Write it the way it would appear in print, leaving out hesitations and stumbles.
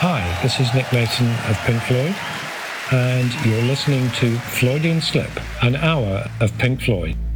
Hi, this is Nick Mason of Pink Floyd, and you're listening to Floydian Slip, an hour of Pink Floyd.